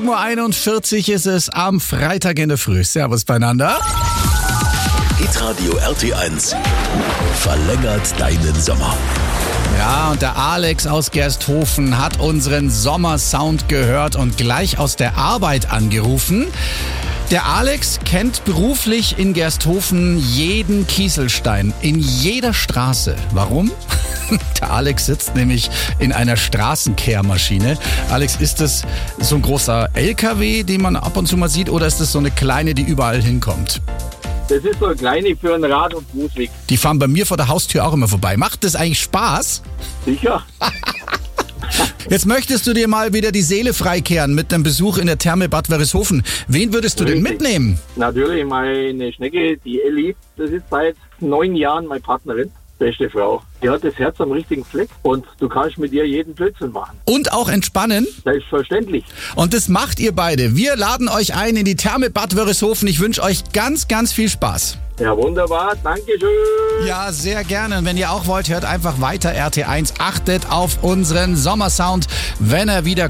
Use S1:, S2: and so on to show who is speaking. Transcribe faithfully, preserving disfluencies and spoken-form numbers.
S1: sieben Uhr einundvierzig ist es am Freitag in der Früh. Servus beieinander.
S2: Hitradio R T eins verlängert deinen Sommer.
S1: Ja, und der Alex aus Gersthofen hat unseren Sommersound gehört und gleich aus der Arbeit angerufen. Der Alex kennt beruflich in Gersthofen jeden Kieselstein, in jeder Straße. Warum? Der Alex sitzt nämlich in einer Straßenkehrmaschine. Alex, ist das so ein großer L K W, den man ab und zu mal sieht, oder ist das so eine kleine, die überall hinkommt?
S3: Das ist so eine kleine für einen Rad- und Fußweg.
S1: Die fahren bei mir vor der Haustür auch immer vorbei. Macht das eigentlich Spaß?
S3: Sicher.
S1: Jetzt möchtest du dir mal wieder die Seele freikehren mit einem Besuch in der Therme Bad Wörishofen. Wen würdest du denn
S3: Richtig.
S1: mitnehmen?
S3: Natürlich meine Schnecke, die Elli. Das ist seit neun Jahren meine Partnerin. Beste Frau. Die hat das Herz am richtigen Fleck und du kannst mit ihr jeden Blödsinn machen.
S1: Und auch entspannen?
S3: Selbstverständlich.
S1: Und das macht ihr beide. Wir laden euch ein in die Therme Bad Wörishofen. Ich wünsche euch ganz, ganz viel Spaß.
S3: Ja, wunderbar. Dankeschön.
S1: Ja, sehr gerne. Und wenn ihr auch wollt, hört einfach weiter R T eins. Achtet auf unseren Sommersound, wenn er wieder